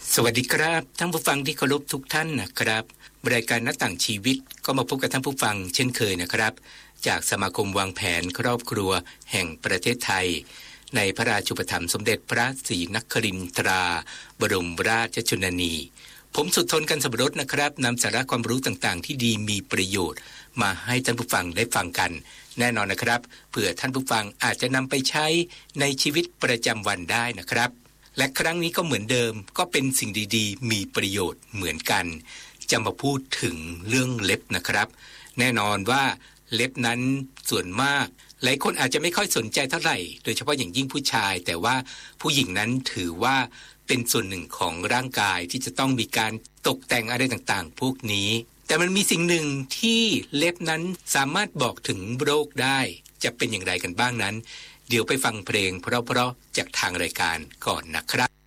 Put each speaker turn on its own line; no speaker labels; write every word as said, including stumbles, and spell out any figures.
สวัสดีครับท่านผู้ฟังที่เคารพทุกท่านนะครับรายการหน้าต่างชีวิตก็มาพบกับท่านผู้ฟังเช่นเคยนะครับจากสมาคมวางแผนครอบครัวแห่งประเทศไทยในพระราชูปถัมภ์สมเด็จพระศรีนครินทราบรมราชชนนีผมสุดทนกันสมรสนะครับนำสาระความรู้ต่างๆที่ดีมีประโยชน์มาให้ท่านผู้ฟังได้ฟังกันแน่นอนนะครับเผื่อท่านผู้ฟังอาจจะนำไปใช้ในชีวิตประจำวันได้นะครับและครั้งนี้ก็เหมือนเดิมก็เป็นสิ่งดีๆมีประโยชน์เหมือนกันจะมาพูดถึงเรื่องเล็บนะครับแน่นอนว่าเล็บนั้นส่วนมากหลายคนอาจจะไม่ค่อยสนใจเท่าไหร่โดยเฉพาะอย่างยิ่งผู้ชายแต่ว่าผู้หญิงนั้นถือว่าเป็นส่วนหนึ่งของร่างกายที่จะต้องมีการตกแต่งอะไรต่างๆพวกนี้แต่มันมีสิ่งหนึ่งที่เล็บนั้นสามารถบอกถึงโรคได้จะเป็นอย่างไรกันบ้างนั้นเดี๋ยวไปฟังเพลงเพราะๆจากทางรายการก่อนนะครับ